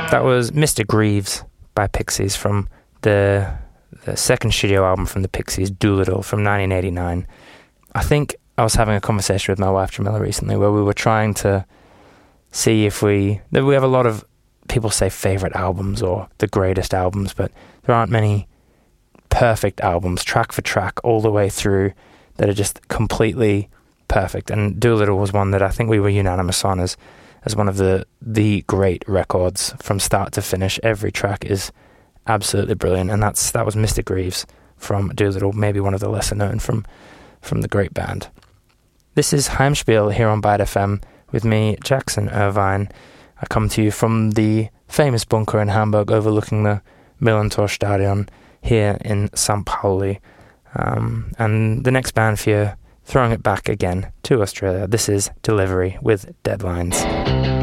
That was Mr. Greaves by Pixies from the second studio album from the Pixies, Doolittle, from 1989. I think I was having a conversation with my wife Jamila recently where we were trying to see if we have a lot of people say favorite albums or the greatest albums, but there aren't many perfect albums, track for track, all the way through, that are just completely perfect. And Doolittle was one that I think we were unanimous on as one of the great records from start to finish. Every track is absolutely brilliant, and that was Mr. Greaves from Doolittle, maybe one of the lesser known from the great band. This is Heimspiel here on Byte FM with me, Jackson Irvine. I come to you from the famous bunker in Hamburg overlooking the Millerntor Stadion here in St. Pauli. And the next band for you, throwing it back again to Australia. This is Delivery with Deadlines.